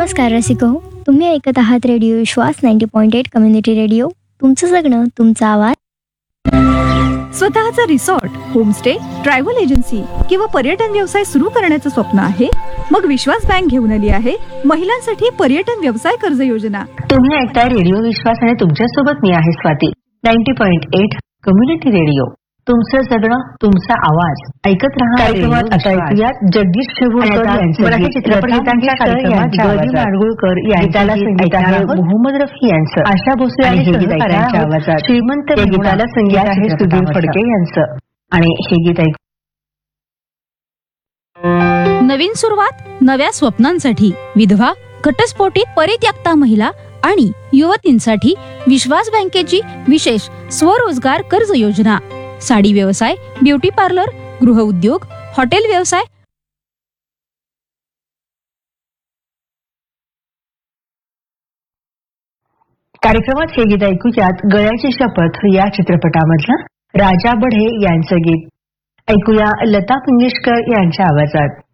नमस्कार रसिको, तुम्ही ऐकत आहात रेडिओ विश्वास 90.8 कम्युनिटी रेडिओ. तुमचं जगणं, तुमचा आवाज. स्वतःचा रिसॉर्ट, होमस्टे, ट्रॅव्हल एजन्सी किंवा पर्यटन व्यवसाय सुरू करण्याचं स्वप्न आहे? मग विश्वास बँक घेऊन आली आहे महिलांसाठी पर्यटन व्यवसाय कर्ज योजना. तुम्ही ऐकताय रेडिओ विश्वास आणि तुमच्यासोबत मी आहे स्वाती. 90.8 कम्युनिटी रेडिओ, तुमचं जगणं, तुमचा आवाज. ऐकत राहा. कार्यक्रमात आता ऐकूयात जगदीश शेवूळकर यांचं मराठी चित्रपटांच्या कार्यक्रमात गौरी माडगुळकर यांच्याला संगीत आहे मोहम्मद रफी यांचं, आशा भोसले आणि सहकाऱ्यांच्या आवाजात श्रीमंत या गीताला संगीत आहे सुधीर फडके यांचं. आणि हे गीत ऐकू. नवीन सुरुवात, नव्या स्वप्नांसाठी विधवा, घटस्फोटित परित्यक्ता महिला आणि युवतींसाठी विश्वास बँकेची विशेष स्वरोजगार कर्ज योजना. साडी व्यवसाय, ब्युटी पार्लर, गृह उद्योग, हॉटेल व्यवसाय. कार्यक्रमात हे गीत ऐकूयात गळ्याची शपथ या चित्रपटामधलं राजा बढे यांचं गीत. ऐकूया लता मंगेशकर यांच्या आवाजात.